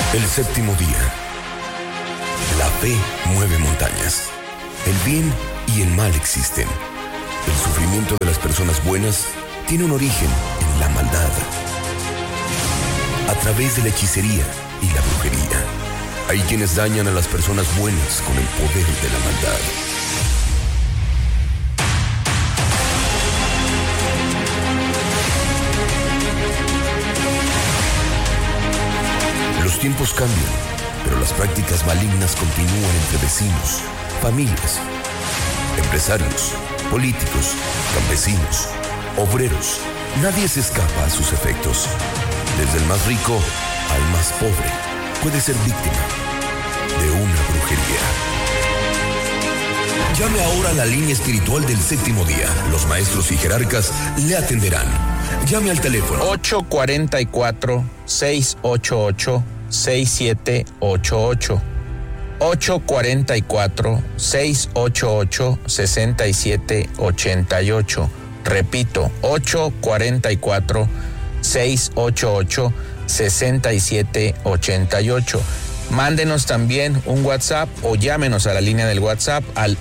El séptimo día. La fe mueve montañas. El bien y el mal existen. El sufrimiento de las personas buenas tiene un origen en la maldad. A través de la hechicería y la brujería, hay quienes dañan a las personas buenas con el poder de la maldad. Los tiempos cambian, pero las prácticas malignas continúan entre vecinos, familias, empresarios, políticos, campesinos, obreros. Nadie se escapa a sus efectos. Desde el más rico al más pobre puede ser víctima de una brujería. Llame ahora a la línea espiritual del séptimo día. Los maestros y jerarcas le atenderán. Llame al teléfono 844-688-6788. 844-688-6788. Repito, 844-688-6788. Mándenos también un WhatsApp o llámenos a la línea del WhatsApp al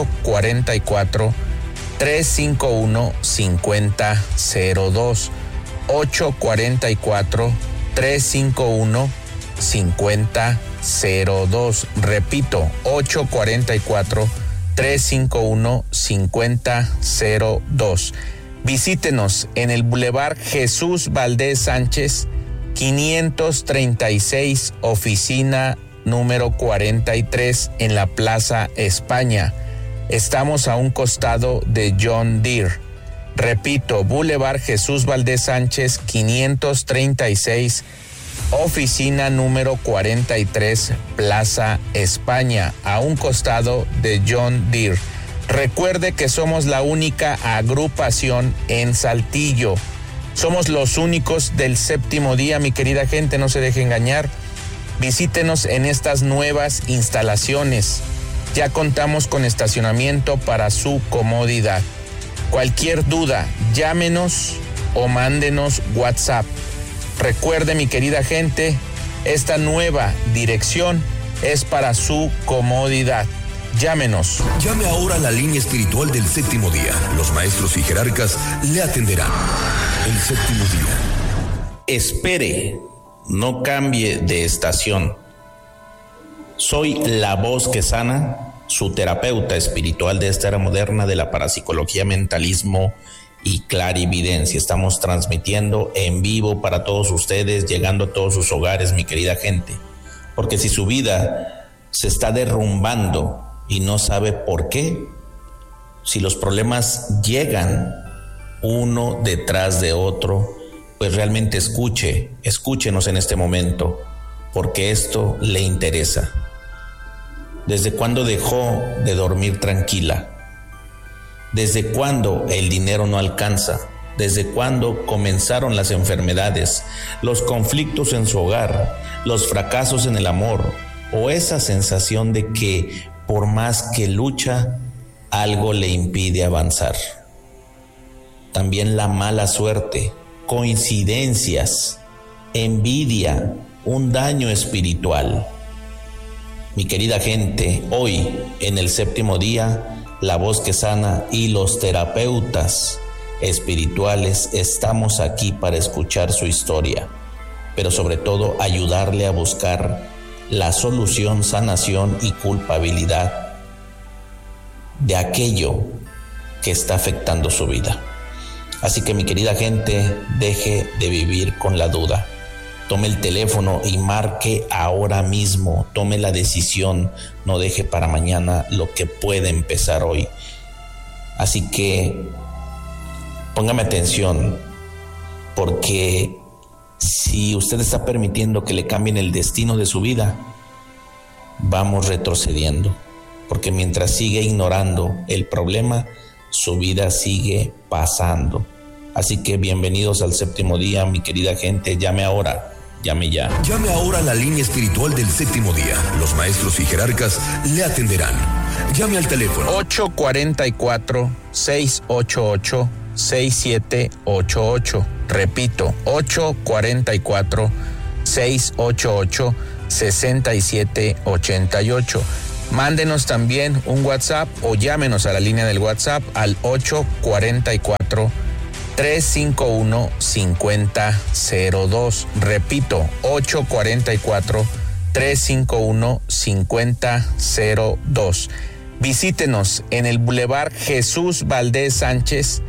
844-351-5002. 844-351-5002. Repito, 844-351-5002. Visítenos en el Boulevard Jesús Valdés Sánchez, 536, oficina número 43, en la Plaza España. Estamos a un costado de John Deere. Repito, Boulevard Jesús Valdés Sánchez, 536, oficina número 43, Plaza España, a un costado de John Deere. Recuerde que somos la única agrupación en Saltillo. Somos los únicos del séptimo día, mi querida gente, no se deje engañar. Visítenos en estas nuevas instalaciones. Ya contamos con estacionamiento para su comodidad. Cualquier duda, llámenos o mándenos WhatsApp. Recuerde, mi querida gente, esta nueva dirección es para su comodidad. Llámenos. Llame ahora a la línea espiritual del séptimo día. Los maestros y jerarcas le atenderán. El séptimo día. Espere, no cambie de estación. Soy la voz que sana, su terapeuta espiritual de esta era moderna de la parapsicología, mentalismo y clarividencia. Estamos transmitiendo en vivo para todos ustedes, llegando a todos sus hogares, mi querida gente. Porque si su vida se está derrumbando y no sabe por qué, si los problemas llegan uno detrás de otro, pues realmente escúchenos en este momento, porque esto le interesa. ¿Desde cuándo dejó de dormir tranquila? ¿Desde cuándo el dinero no alcanza? ¿Desde cuándo comenzaron las enfermedades, los conflictos en su hogar, los fracasos en el amor, o esa sensación de que por más que lucha, algo le impide avanzar? También la mala suerte, coincidencias, envidia, un daño espiritual. Mi querida gente, hoy en el séptimo día, la voz que sana y los terapeutas espirituales estamos aquí para escuchar su historia, pero sobre todo ayudarle a buscar la solución, sanación y culpabilidad de aquello que está afectando su vida. Así que, mi querida gente, deje de vivir con la duda. Tome el teléfono y marque ahora mismo. Tome la decisión. No deje para mañana lo que puede empezar hoy. Así que póngame atención, porque si usted está permitiendo que le cambien el destino de su vida, vamos retrocediendo. Porque mientras sigue ignorando el problema, su vida sigue pasando. Así que bienvenidos al séptimo día, mi querida gente. Llame ahora, llame ya. Llame ahora a la línea espiritual del séptimo día. Los maestros y jerarcas le atenderán. Llame al teléfono 844-688-6788. Repito, 844-688-6788. 6788. Mándenos también un WhatsApp o llámenos a la línea del WhatsApp al 844-351-5002. Repito, 844-351-5002. Visítenos en el Boulevard Jesús Valdés Sánchez,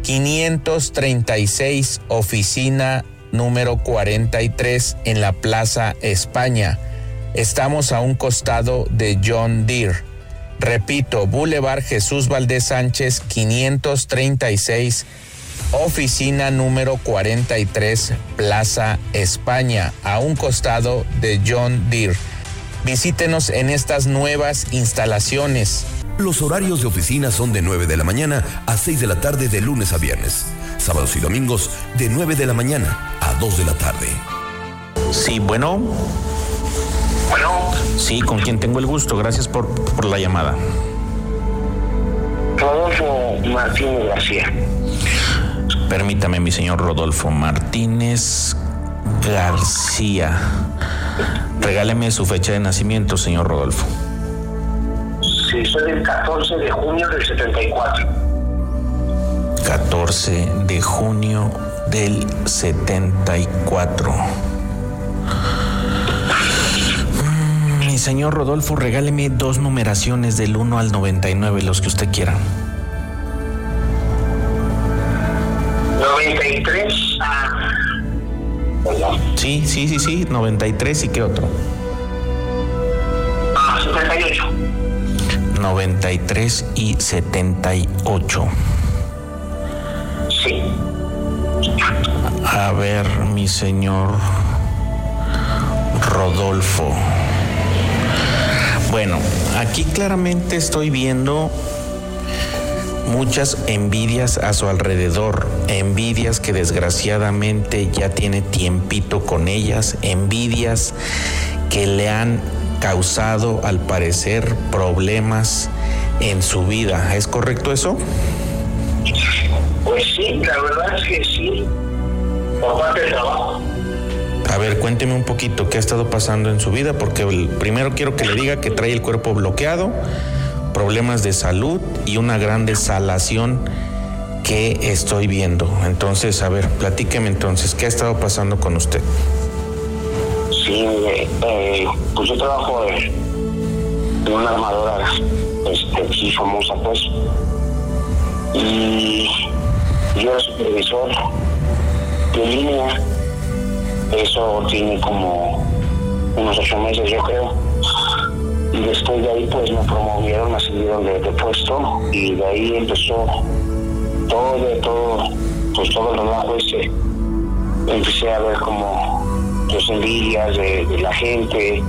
536, oficina número 43 en la Plaza España. Estamos a un costado de John Deere. Repito, Boulevard Jesús Valdés Sánchez, 536, oficina número 43, Plaza España, a un costado de John Deere. Visítenos en estas nuevas instalaciones. Los horarios de oficina son de 9 de la mañana a 6 de la tarde de lunes a viernes. Sábados y domingos de 9 de la mañana a 2 de la tarde. Sí, bueno. Sí, ¿con quién tengo el gusto? Gracias por la llamada. Rodolfo Martínez García. Permítame, mi señor Rodolfo Martínez García. Regáleme su fecha de nacimiento, señor Rodolfo. Sí, soy del 14 de junio del 74. 14 de junio del 74. Mi señor Rodolfo, regáleme 2 numeraciones del 1 al 99, los que usted quiera. 93. Sí, 93, ¿y qué otro? 78. 93 y 78. Sí. A ver, mi señor Rodolfo. Bueno, aquí claramente estoy viendo muchas envidias a su alrededor, envidias que desgraciadamente ya tiene tiempito con ellas, envidias que le han causado, al parecer, problemas en su vida. ¿Es correcto eso? Pues sí, la verdad es que sí, por parte del trabajo. A ver, cuénteme un poquito qué ha estado pasando en su vida, porque primero quiero que le diga que trae el cuerpo bloqueado, problemas de salud y una gran desalación que estoy viendo. Entonces, a ver, platíqueme entonces, ¿qué ha estado pasando con usted? Sí, pues yo trabajo en una armadora sí famosa, pues, y yo era supervisor de línea. Eso tiene como unos 8 meses, yo creo. Y después de ahí, pues, me promovieron, me ascendieron de puesto, y de ahí empezó todo el relajo ese. Empecé a ver como las envidias de la gente.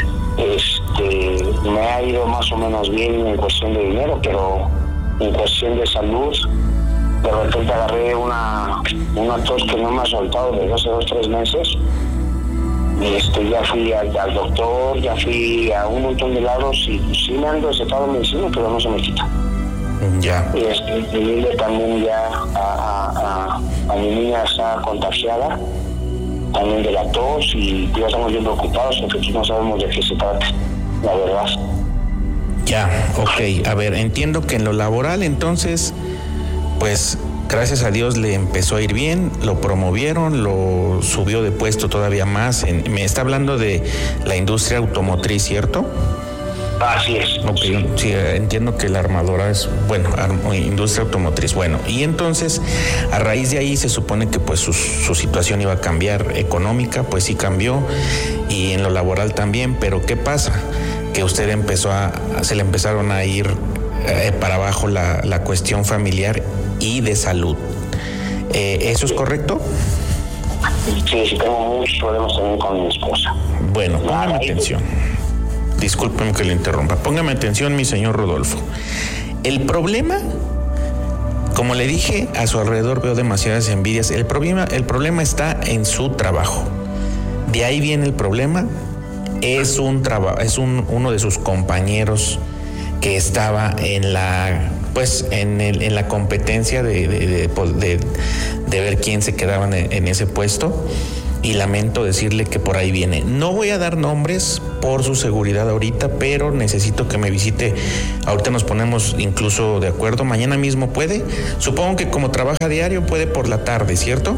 Me ha ido más o menos bien en cuestión de dinero, pero en cuestión de salud, de repente agarré una tos que no me ha soltado desde hace 2-3 meses. Ya fui al doctor, ya fui a un montón de lados, y sí me han recetado medicina, pero no se me quita. Ya. Y también ya a mi niña está contagiada también de la tos, y ya estamos bien preocupados porque no sabemos de qué se trata, la verdad. Ya, ok. A ver, entiendo que en lo laboral, entonces, pues, gracias a Dios le empezó a ir bien, lo promovieron, lo subió de puesto todavía más. Me está hablando de la industria automotriz, ¿cierto? Así es. Ok, sí, entiendo que la armadora es, bueno, industria automotriz. Bueno, y entonces, a raíz de ahí se supone que pues su situación iba a cambiar económica, pues sí cambió, y en lo laboral también, pero ¿qué pasa? Que usted se le empezaron a ir para abajo la cuestión familiar y de salud. ¿Eso es correcto? Sí, tengo muchos problemas también con mi esposa. Bueno, póngame atención. Discúlpeme que le interrumpa. Póngame atención, mi señor Rodolfo. El problema, como le dije, a su alrededor veo demasiadas envidias. El problema está en su trabajo. De ahí viene el problema. Es uno de sus compañeros que estaba en la competencia de ver quién se quedaba en ese puesto. y lamento decirle que por ahí viene. No voy a dar nombres por su seguridad ahorita, pero necesito que me visite. Ahorita nos ponemos incluso de acuerdo. Mañana mismo puede. Supongo que como trabaja diario puede por la tarde, ¿cierto?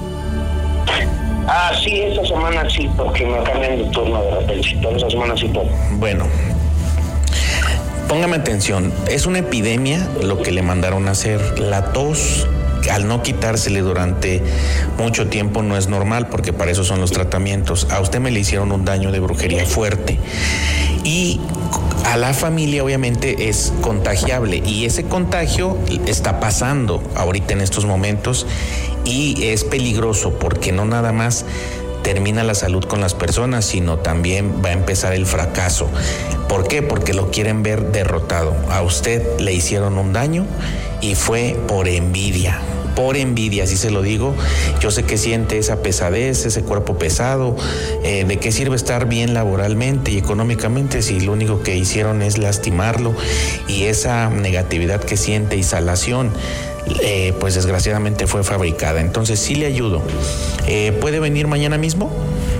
Sí, esta semana sí, porque me cambian de turno de repente. Toda esa semana sí puedo. Bueno, póngame atención. Es una epidemia lo que le mandaron a hacer. La tos, al no quitársele durante mucho tiempo, no es normal, porque para eso son los tratamientos. A usted me le hicieron un daño de brujería fuerte y a la familia obviamente es contagiable, y ese contagio está pasando ahorita en estos momentos y es peligroso, porque no nada más termina la salud con las personas, sino también va a empezar el fracaso. ¿Por qué? Porque lo quieren ver derrotado. A usted le hicieron un daño y fue por envidia, así se lo digo. Yo sé que siente esa pesadez, ese cuerpo pesado. ¿De qué sirve estar bien laboralmente y económicamente si lo único que hicieron es lastimarlo? Y esa negatividad que siente y salación, pues desgraciadamente fue fabricada. Entonces sí le ayudo. ¿Puede venir mañana mismo?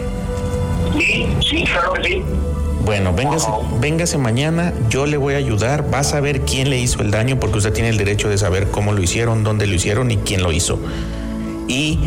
Sí, claro que sí. Bueno, véngase mañana, yo le voy a ayudar. Va a saber quién le hizo el daño, porque usted tiene el derecho de saber cómo lo hicieron, dónde lo hicieron y quién lo hizo. Y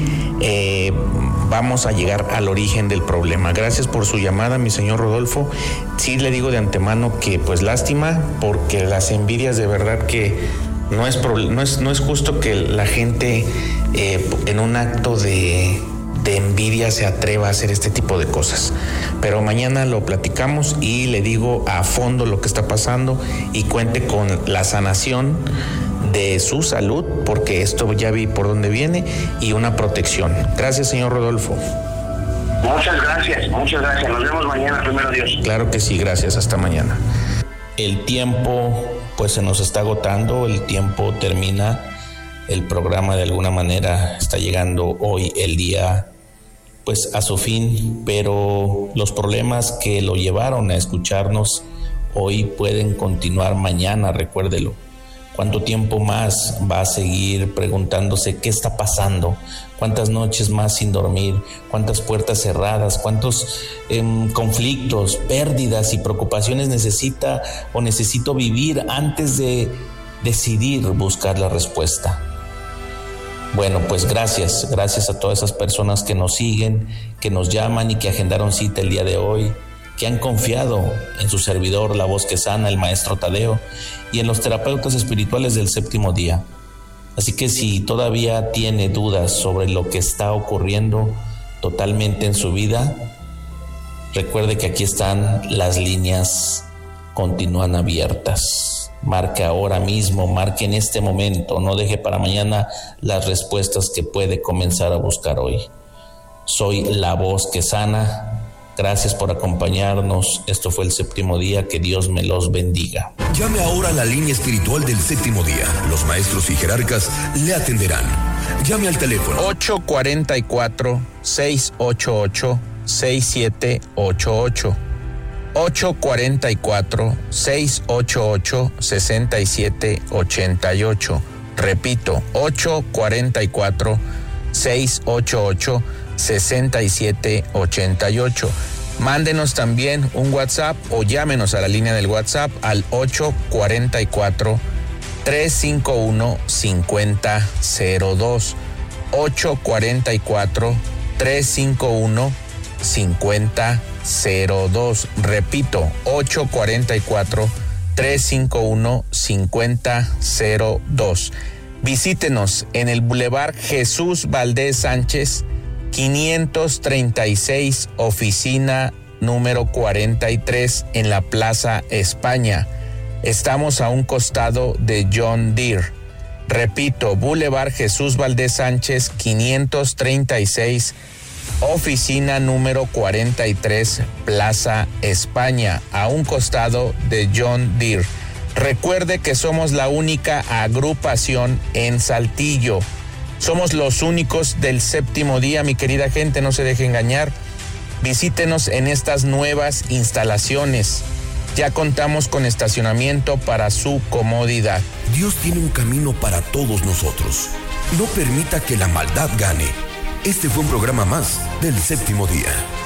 vamos a llegar al origen del problema. Gracias por su llamada, mi señor Rodolfo. Sí le digo de antemano que pues lástima, porque las envidias de verdad que no es justo que la gente en un acto de envidia se atreva a hacer este tipo de cosas. Pero mañana lo platicamos y le digo a fondo lo que está pasando, y cuente con la sanación de su salud, porque esto ya vi por dónde viene, y una protección. Gracias, señor Rodolfo. Muchas gracias. Nos vemos mañana, primero Dios. Claro que sí, gracias. Hasta mañana. El tiempo pues se nos está agotando, el tiempo termina. El programa de alguna manera está llegando hoy el día pues a su fin, pero los problemas que lo llevaron a escucharnos hoy pueden continuar mañana, recuérdelo. ¿Cuánto tiempo más va a seguir preguntándose qué está pasando? ¿Cuántas noches más sin dormir? ¿Cuántas puertas cerradas? ¿Cuántos conflictos, pérdidas y preocupaciones necesito vivir antes de decidir buscar la respuesta? Bueno, pues gracias a todas esas personas que nos siguen, que nos llaman y que agendaron cita el día de hoy, que han confiado en su servidor, la voz que sana, el maestro Tadeo, y en los terapeutas espirituales del séptimo día. Así que si todavía tiene dudas sobre lo que está ocurriendo totalmente en su vida, recuerde que aquí están las líneas, continúan abiertas. Marque ahora mismo, marque en este momento, no deje para mañana las respuestas que puede comenzar a buscar hoy. Soy la voz que sana. Gracias por acompañarnos. Esto fue el séptimo día. Que Dios me los bendiga. Llame ahora a la línea espiritual del séptimo día. Los maestros y jerarcas le atenderán. Llame al teléfono 844-688-6788. 844-688-6788. Repito, 844-688-6788. Mándenos también un WhatsApp o llámenos a la línea del WhatsApp al 844-351-5002. 844-351-5002. Repito, 844-351-5002. Visítenos en el Boulevard Jesús Valdés Sánchez, 536, oficina número 43, en la Plaza España. Estamos a un costado de John Deere. Repito, Boulevard Jesús Valdés Sánchez, 536, oficina número 43, Plaza España, a un costado de John Deere. Recuerde que somos la única agrupación en Saltillo. Somos los únicos del séptimo día, mi querida gente, no se deje engañar. Visítenos en estas nuevas instalaciones. Ya contamos con estacionamiento para su comodidad. Dios tiene un camino para todos nosotros. No permita que la maldad gane. Este fue un programa más del Séptimo Día.